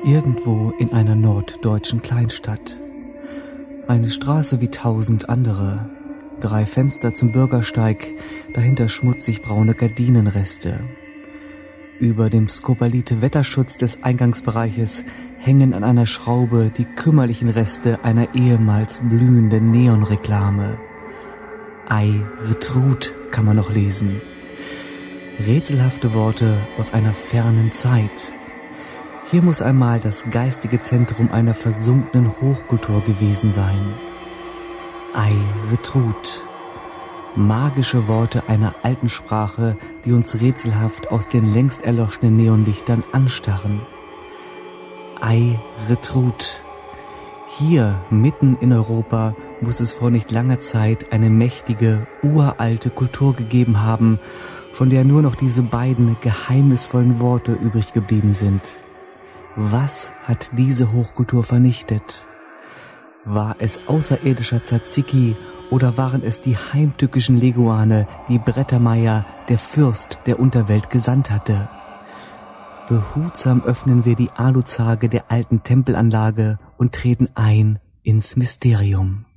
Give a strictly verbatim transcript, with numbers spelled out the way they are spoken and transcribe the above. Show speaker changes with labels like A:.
A: Irgendwo in einer norddeutschen Kleinstadt. Eine Straße wie tausend andere. Drei Fenster zum Bürgersteig, dahinter schmutzig braune Gardinenreste. Über dem Skobalite-Wetterschutz des Eingangsbereiches hängen an einer Schraube die kümmerlichen Reste einer ehemals blühenden Neonreklame. Ei, Retrut kann man noch lesen. Rätselhafte Worte aus einer fernen Zeit. Hier muss einmal das geistige Zentrum einer versunkenen Hochkultur gewesen sein. Ei, Retrut. Magische Worte einer alten Sprache, die uns rätselhaft aus den längst erloschenen Neonlichtern anstarren. Ei, Retrut. Hier, mitten in Europa, muss es vor nicht langer Zeit eine mächtige, uralte Kultur gegeben haben, von der nur noch diese beiden geheimnisvollen Worte übrig geblieben sind. Was hat diese Hochkultur vernichtet? War es außerirdischer Tzatziki oder waren es die heimtückischen Leguane, die Brettermeier, der Fürst der Unterwelt, gesandt hatte? Behutsam öffnen wir die Aluzarge der alten Tempelanlage und treten ein ins Mysterium.